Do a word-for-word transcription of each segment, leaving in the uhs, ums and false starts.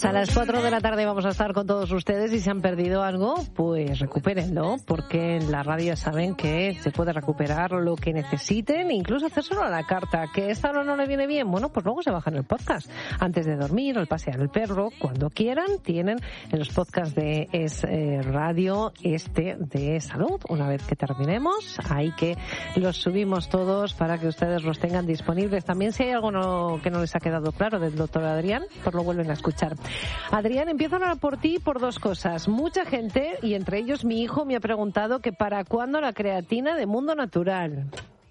Hasta las cuatro de la tarde vamos a estar con todos ustedes y si han perdido algo, pues recupérenlo, porque en la radio saben que se puede recuperar lo que necesiten, incluso hacérselo a la carta. ¿Que esta hora no le viene bien? Bueno, pues luego se bajan el podcast. Antes de dormir, al pasear el perro, cuando quieran, tienen en los podcasts de Es eh, Radio este de salud. Una vez que terminemos, ahí que los subimos todos para que ustedes los tengan disponibles. También si hay algo no, que no les ha quedado claro del doctor Adrián, pues lo vuelven a escuchar. Adrián, empiezo ahora por ti por dos cosas. Mucha gente, y entre ellos mi hijo, me ha preguntado que para cuándo la creatina de Mundo Natural.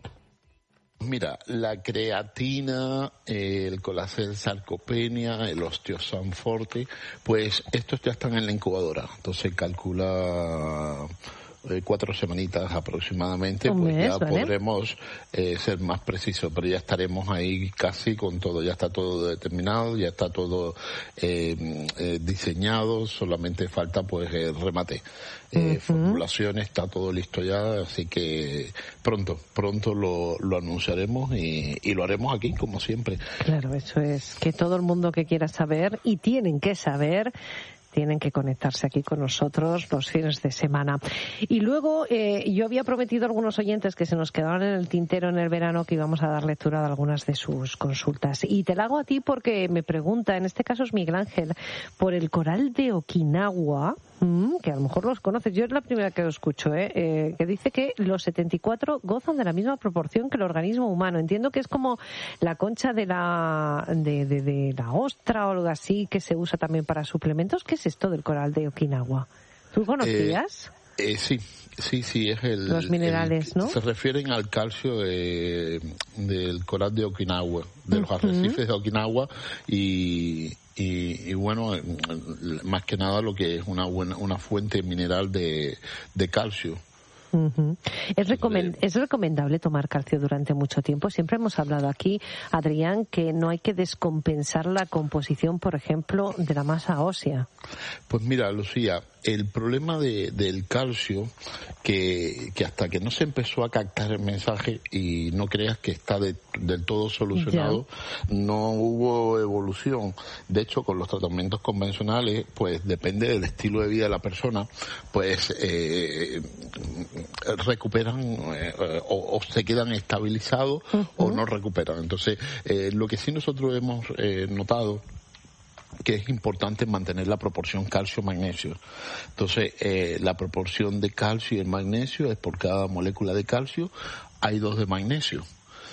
Mira, la creatina, el colágeno sarcopenia, el osteosan forte, pues estos ya están en la incubadora. Entonces calcula eh, cuatro semanitas aproximadamente, Un pues mes, ya ¿vale? podremos eh, ser más precisos, pero ya estaremos ahí casi con todo, ya está todo determinado, ya está todo eh, eh, diseñado, solamente falta pues el remate. Eh, Uh-huh. Formulaciones, está todo listo ya, así que pronto, pronto lo, lo anunciaremos y, y lo haremos aquí como siempre. Claro, eso es, que todo el mundo que quiera saber, y tienen que saber, tienen que conectarse aquí con nosotros los fines de semana. Y luego, eh, yo había prometido a algunos oyentes que se nos quedaban en el tintero en el verano que íbamos a dar lectura de algunas de sus consultas. Y te la hago a ti porque me pregunta, en este caso es Miguel Ángel, por el coral de Okinawa, mmm, que a lo mejor los conoces, yo es la primera que lo escucho, ¿eh? Eh, que dice que los setenta y cuatro gozan de la misma proporción que el organismo humano. Entiendo que es como la concha de la, de, de, de la ostra o algo así, que se usa también para suplementos. ¿Qué es esto del coral de Okinawa? ¿Tú conocías? Eh, eh, sí, sí, sí, es el... Los minerales, el, ¿no? Se refieren al calcio de, del coral de Okinawa, de los arrecifes de Okinawa y... Y, y bueno, más que nada lo que es una buena una fuente mineral de, de calcio. Uh-huh. ¿Es, recomend- ¿Es recomendable tomar calcio durante mucho tiempo? Siempre hemos hablado aquí, Adrián, que no hay que descompensar la composición, por ejemplo, de la masa ósea. Pues mira, Lucía, el problema de, del calcio, que, que hasta que no se empezó a captar el mensaje, y no creas que está de, del todo solucionado, ya. No hubo evolución. De hecho, con los tratamientos convencionales, pues depende del estilo de vida de la persona, pues eh, recuperan eh, o, o se quedan estabilizados uh-huh. o no recuperan. Entonces, eh, lo que sí nosotros hemos eh, notado que es importante mantener la proporción calcio-magnesio. Entonces, eh, la proporción de calcio y el magnesio es por cada molécula de calcio hay dos de magnesio.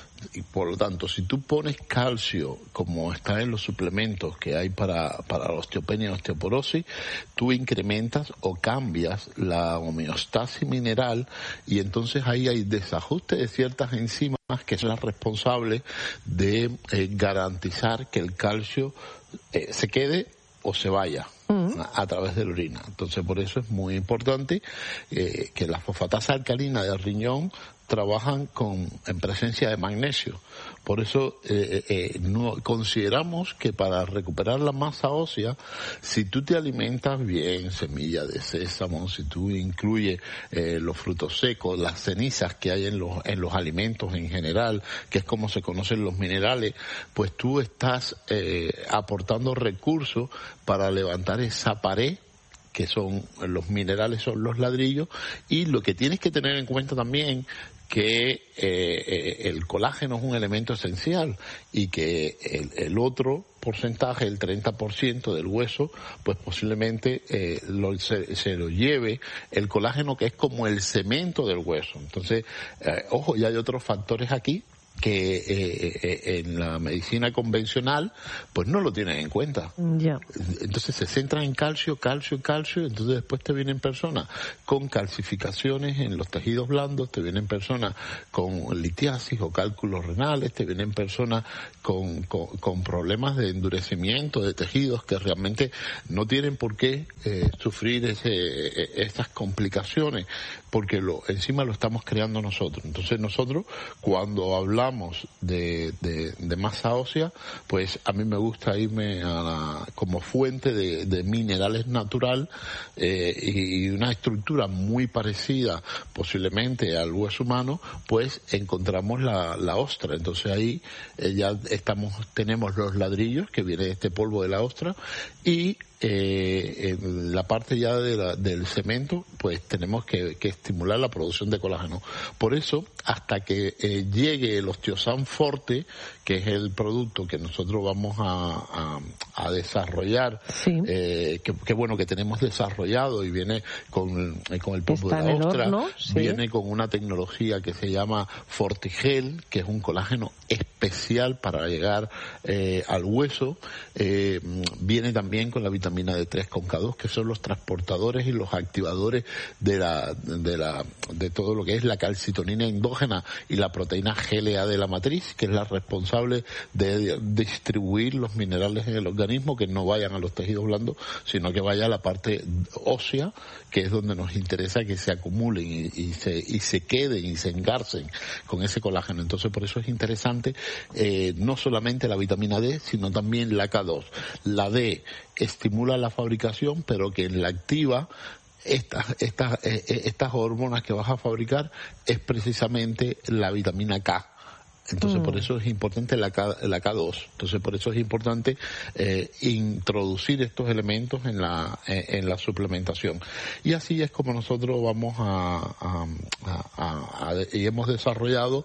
Y por lo tanto, si tú pones calcio, como está en los suplementos que hay para, para la osteopenia y osteoporosis, tú incrementas o cambias la homeostasis mineral y entonces ahí hay desajuste de ciertas enzimas que son las responsables de eh, garantizar que el calcio eh, se quede o se vaya uh-huh. a, a través de la orina. Entonces, por eso es muy importante eh, que la fosfatasa alcalina del riñón trabajan con en presencia de magnesio. Por eso eh, eh, no, consideramos que para recuperar la masa ósea, si tú te alimentas bien, semilla de sésamo, si tú incluyes eh, los frutos secos, las cenizas que hay en los en los alimentos en general, que es como se conocen los minerales, pues tú estás eh, aportando recursos para levantar esa pared que son los minerales, son los ladrillos, y lo que tienes que tener en cuenta también que eh, eh, el colágeno es un elemento esencial y que el, el otro porcentaje, el treinta por ciento del hueso, pues posiblemente eh, lo, se, se lo lleve el colágeno, que es como el cemento del hueso. Entonces, eh, ojo, ya hay otros factores aquí que eh, eh, en la medicina convencional pues no lo tienen en cuenta. Yeah. Entonces se centran en calcio, calcio, calcio, entonces después te vienen personas con calcificaciones en los tejidos blandos, te vienen personas con litiasis o cálculos renales, te vienen personas con, con, con problemas de endurecimiento de tejidos que realmente no tienen por qué eh, sufrir ese, eh, estas complicaciones, porque lo encima lo estamos creando nosotros. Entonces nosotros, cuando hablamos hablamos de, de, de masa ósea, pues a mí me gusta irme a la, como fuente de, de minerales natural eh, y una estructura muy parecida posiblemente al hueso humano, pues encontramos la, la ostra. Entonces ahí eh, ya estamos, tenemos los ladrillos que viene de este polvo de la ostra y Eh, en la parte ya de la, del cemento, pues tenemos que, que estimular la producción de colágeno. Por eso, hasta que eh, llegue el osteosan forte, que es el producto que nosotros vamos a, a, a desarrollar, sí. eh, que, que bueno que tenemos desarrollado y viene con, eh, con el polvo de la ostra, horno, sí. viene con una tecnología que se llama Fortigel, que es un colágeno especial para llegar eh, al hueso, eh, viene también con la vitamina vitamina D tres con K dos, que son los transportadores y los activadores de la de la de todo lo que es la calcitonina endógena y la proteína G L A de la matriz, que es la responsable de distribuir los minerales en el organismo, que no vayan a los tejidos blandos, sino que vaya a la parte ósea, que es donde nos interesa que se acumulen y, y se y se queden y se engarcen con ese colágeno. Entonces, por eso es interesante eh, no solamente la vitamina D, sino también la K dos. La D estimula la fabricación, pero que la activa estas estas eh, estas hormonas que vas a fabricar es precisamente la vitamina K. Entonces, mm. por eso es importante la K, la K dos. Entonces, por eso es importante eh, introducir estos elementos en la eh, en la suplementación. Y así es como nosotros vamos a, a, a, a, a y hemos desarrollado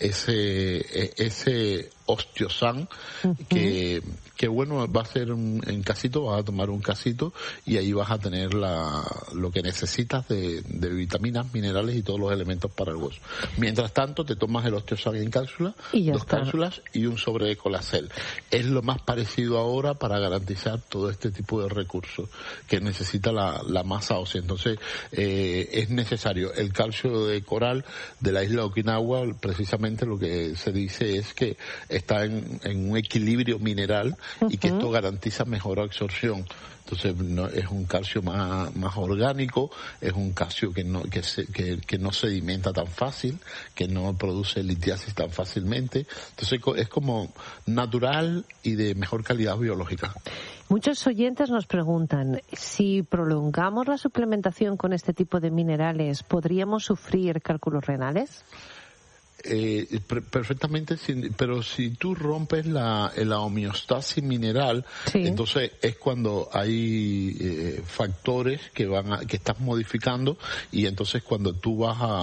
ese ese osteosan uh-huh. que que bueno va a ser un, en casito, vas a tomar un casito y ahí vas a tener la lo que necesitas de, de vitaminas, minerales y todos los elementos para el hueso. Mientras tanto, te tomas el osteosan en cápsula, dos está. cápsulas y un sobre de Colacel. Es lo más parecido ahora para garantizar todo este tipo de recursos que necesita la, la masa ósea. Entonces, eh, es necesario el calcio de coral de la isla de Okinawa. Precisamente lo que se dice es que está en, en un equilibrio mineral uh-huh. y que esto garantiza mejor absorción. Entonces no, es un calcio más, más orgánico, es un calcio que no, que, se, que, que no sedimenta tan fácil, que no produce litiasis tan fácilmente. Entonces es como natural y de mejor calidad biológica. Muchos oyentes nos preguntan, si prolongamos la suplementación con este tipo de minerales, ¿podríamos sufrir cálculos renales? Eh, perfectamente, pero si tú rompes la, la homeostasis mineral, sí. entonces es cuando hay eh, factores que van a, que estás modificando, y entonces cuando tú vas a,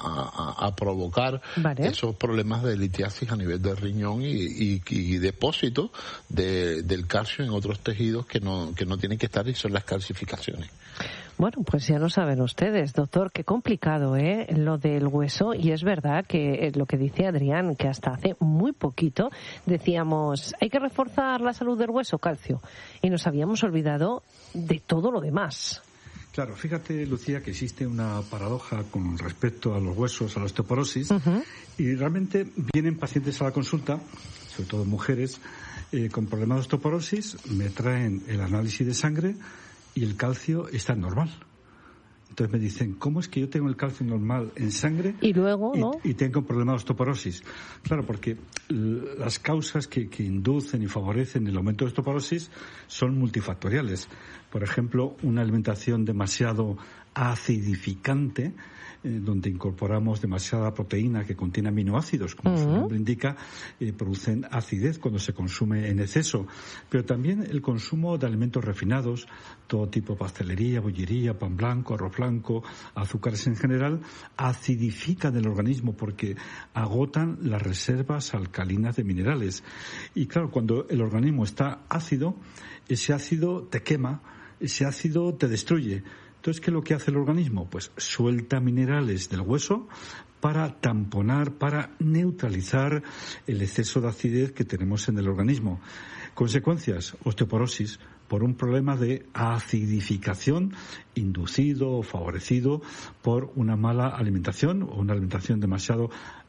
a, a, a provocar vale. esos problemas de litiasis a nivel del riñón y, y, y depósito de, del calcio en otros tejidos que no, que no tienen que estar, y son las calcificaciones. Bueno, pues ya lo saben ustedes, doctor, qué complicado, ¿eh? Lo del hueso, y es verdad que lo que dice Adrián, que hasta hace muy poquito decíamos, hay que reforzar la salud del hueso, calcio, y nos habíamos olvidado de todo lo demás. Claro, fíjate, Lucía, que existe una paradoja con respecto a los huesos, a la osteoporosis, uh-huh. y realmente vienen pacientes a la consulta, sobre todo mujeres, eh, con problemas de osteoporosis, me traen el análisis de sangre y el calcio está normal. Entonces me dicen, ¿cómo es que yo tengo el calcio normal en sangre y luego y, no y tengo problemas de osteoporosis? Claro, porque las causas que, que inducen y favorecen el aumento de osteoporosis son multifactoriales. Por ejemplo, una alimentación demasiado acidificante, eh, donde incorporamos demasiada proteína que contiene aminoácidos, como uh-huh. su nombre indica, eh, producen acidez cuando se consume en exceso. Pero también el consumo de alimentos refinados, todo tipo de pastelería, bollería, pan blanco, arroz blanco, azúcares en general, acidifican el organismo porque agotan las reservas alcalinas de minerales. Y claro, cuando el organismo está ácido, ese ácido te quema, ese ácido te destruye. Entonces, ¿qué es lo que hace el organismo? Pues suelta minerales del hueso para tamponar, para neutralizar el exceso de acidez que tenemos en el organismo. Consecuencias, osteoporosis, por un problema de acidificación inducido o favorecido por una mala alimentación o una alimentación demasiado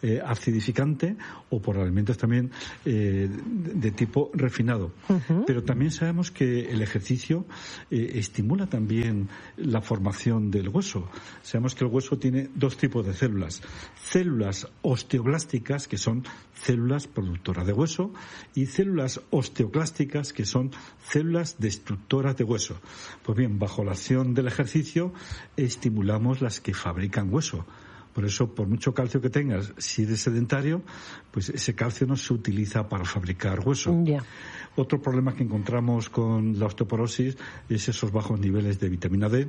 eh, acidificante o por alimentos también eh, de, de tipo refinado. Uh-huh. Pero también sabemos que el ejercicio eh, estimula también la formación del hueso. Sabemos que el hueso tiene dos tipos de células. Células osteoblásticas, que son células productoras de hueso, y células osteoclásticas, que son células destructoras de hueso. Pues bien, bajo la acción del ejercicio estimulamos las que fabrican hueso. Por eso, por mucho calcio que tengas, si eres sedentario, pues ese calcio no se utiliza para fabricar hueso. Yeah. Otro problema que encontramos con la osteoporosis es esos bajos niveles de vitamina D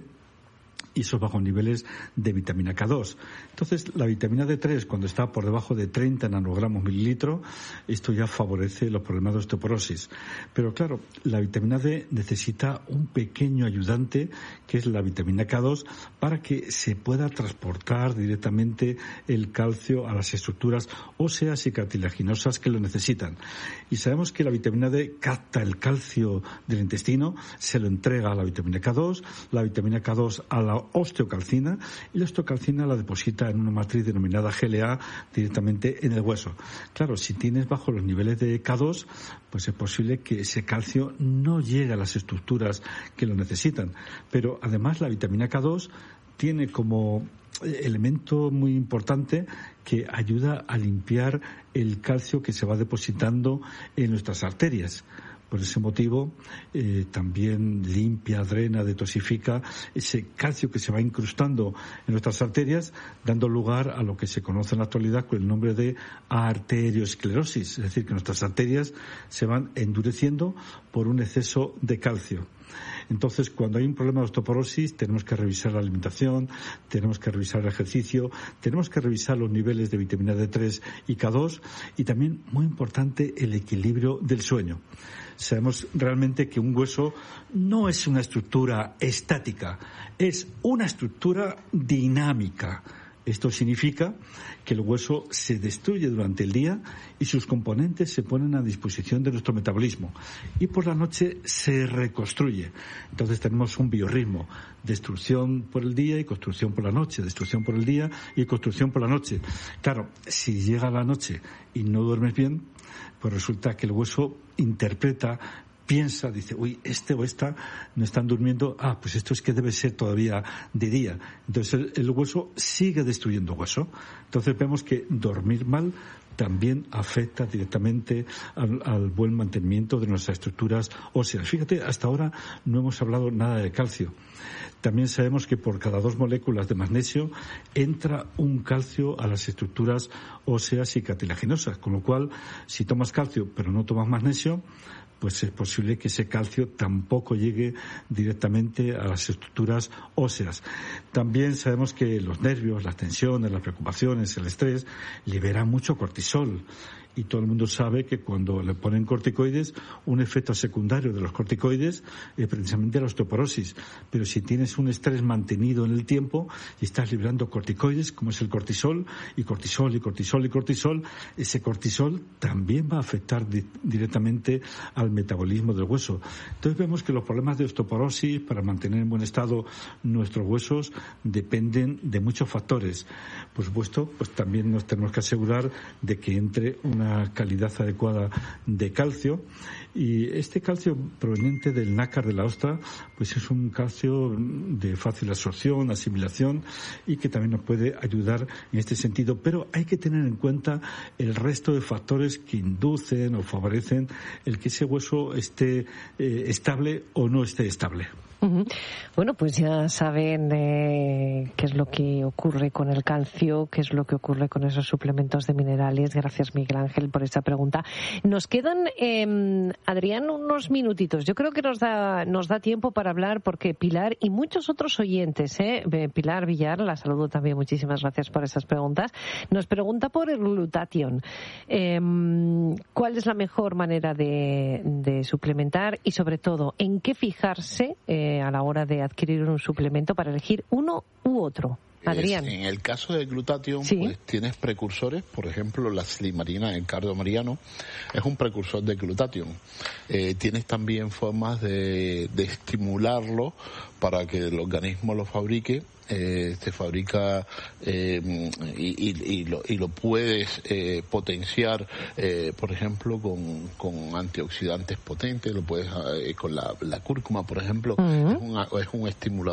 y esos bajos niveles de vitamina K dos. Entonces, la vitamina D tres, cuando está por debajo de treinta nanogramos mililitro, esto ya favorece los problemas de osteoporosis. Pero claro, la vitamina D necesita un pequeño ayudante, que es la vitamina K dos, para que se pueda transportar directamente el calcio a las estructuras óseas y cartilaginosas que lo necesitan. Y sabemos que la vitamina D capta el calcio del intestino, se lo entrega a la vitamina K dos, la vitamina K dos a la osteocalcina, y la osteocalcina la deposita en una matriz denominada G L A directamente en el hueso. Claro, si tienes bajo los niveles de K dos, pues es posible que ese calcio no llegue a las estructuras que lo necesitan. Pero además la vitamina K dos tiene como elemento muy importante que ayuda a limpiar el calcio que se va depositando en nuestras arterias. Por ese motivo, eh, también limpia, drena, detoxifica ese calcio que se va incrustando en nuestras arterias, dando lugar a lo que se conoce en la actualidad con el nombre de arteriosclerosis, es decir, que nuestras arterias se van endureciendo por un exceso de calcio. Entonces, cuando hay un problema de osteoporosis, tenemos que revisar la alimentación, tenemos que revisar el ejercicio, tenemos que revisar los niveles de vitamina D tres y K dos y también, muy importante, el equilibrio del sueño. Sabemos realmente que un hueso no es una estructura estática, es una estructura dinámica. Esto significa que el hueso se destruye durante el día y sus componentes se ponen a disposición de nuestro metabolismo. Y por la noche se reconstruye. Entonces tenemos un biorritmo. Destrucción por el día y construcción por la noche. Destrucción por el día y construcción por la noche. Claro, si llega la noche y no duermes bien, pues resulta que el hueso interpreta, piensa, dice, uy, este o esta no están durmiendo, ah, pues esto es que debe ser todavía de día. Entonces el, el hueso sigue destruyendo hueso. Entonces vemos que dormir mal también afecta directamente al, al buen mantenimiento de nuestras estructuras óseas. Fíjate, hasta ahora no hemos hablado nada de calcio. También sabemos que por cada dos moléculas de magnesio entra un calcio a las estructuras óseas y cartilaginosas, con lo cual, si tomas calcio pero no tomas magnesio, pues es posible que ese calcio tampoco llegue directamente a las estructuras óseas. También sabemos que los nervios, las tensiones, las preocupaciones, el estrés, liberan mucho cortisol. Y todo el mundo sabe que cuando le ponen corticoides, un efecto secundario de los corticoides es precisamente la osteoporosis. Pero si tienes un estrés mantenido en el tiempo y estás liberando corticoides, como es el cortisol, y cortisol, y cortisol, y cortisol, ese cortisol también va a afectar di- directamente al metabolismo del hueso. Entonces vemos que los problemas de osteoporosis, para mantener en buen estado nuestros huesos, dependen de muchos factores. Por supuesto, pues también nos tenemos que asegurar de que entre una calidad adecuada de calcio, y este calcio proveniente del nácar de la ostra pues es un calcio de fácil absorción, asimilación, y que también nos puede ayudar en este sentido, pero hay que tener en cuenta el resto de factores que inducen o favorecen el que ese hueso esté eh, estable o no esté estable. Bueno, pues ya saben eh, qué es lo que ocurre con el calcio, qué es lo que ocurre con esos suplementos de minerales. Gracias, Miguel Ángel, por esta pregunta. Nos quedan, eh, Adrián, unos minutitos. Yo creo que nos da nos da tiempo para hablar, porque Pilar y muchos otros oyentes, eh, Pilar Villar, la saludo también, muchísimas gracias por esas preguntas, nos pregunta por el glutatión. Eh, ¿Cuál es la mejor manera de, de suplementar y, sobre todo, en qué fijarse eh, a la hora de adquirir un suplemento para elegir uno u otro? Adrián. Es, en el caso del glutatión, ¿sí? Pues tienes precursores, por ejemplo, la slimarina, el cardomariano, es un precursor de glutatión. Eh, tienes también formas de, de estimularlo para que el organismo lo fabrique. Eh, se fabrica eh, y, y, y, lo, y lo puedes eh, potenciar, eh, por ejemplo, con, con antioxidantes potentes, lo puedes eh, con la, la cúrcuma, por ejemplo, uh-huh. es, una, es un estimulador